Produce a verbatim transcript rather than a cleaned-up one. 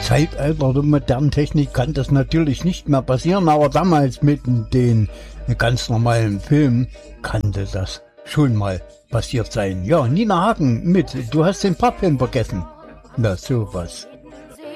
Zeitalter der modernen Technik kann das natürlich nicht mehr passieren, aber damals mit den ganz normalen Filmen kann das schon mal passiert sein. Ja, Nina Hagen mit Du hast den Pappfilm vergessen. Na, sowas.